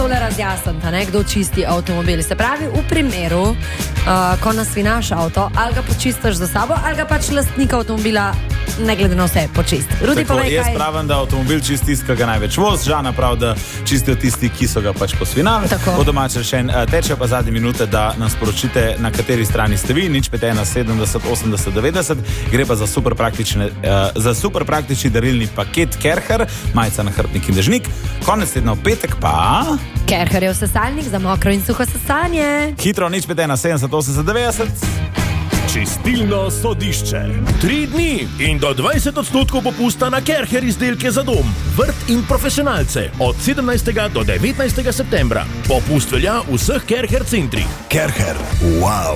tole razjasniti, ne, kdo čisti avtomobil. Se pravi, v primeru, ko nasvinaš avto, ali ga počistiš za sabo, ali ga pač lastnik avtomobila ne glede na vse počisti. Rudi, tako, povej, jaz pravim, da avtomobil čisti tisti, ki ga največ voz, Žana prav, da čistijo tisti, ki so ga pač posvinali. Po domače rečeno, teče pa zadnje minute, da nam sporočite, na kateri strani ste vi, 051 70 80 90, gre pa za super praktični darilni paket Kerher, majica, nahrbtnik in dežnik. Konec tedna v petek pa... Kerherjev sesalnik za mokro in suho sesanje. Hitro, 051 70 80 90. Čistilno sodišče. 3 dni in do 20% popusta na Kerher izdelke za dom, vrt in profesionalce od 17. do 19. septembra. Popust velja v vseh Kerher centrih. Kerher, wow.